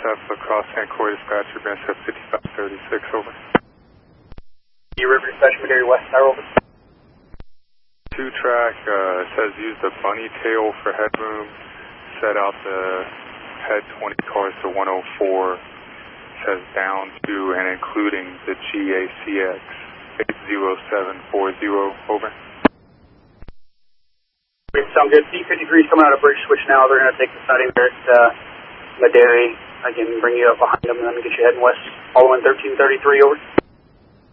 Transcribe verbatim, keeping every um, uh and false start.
F across San Croix dispatcher, Ben F fifty-five thirty-six, over. E River dispatcher, Madera West, Tower, over. Two track, uh, says use the bunny tail for headroom, set out the head twenty cars to one oh four, says down to and including the G A C X eight zero seven four zero, over. Sound good. C fifty-three is coming out of bridge switch now. They're going to take the sighting there at uh, Madera. I can bring you up behind them and then get you heading west. Following thirteen thirty-three, over.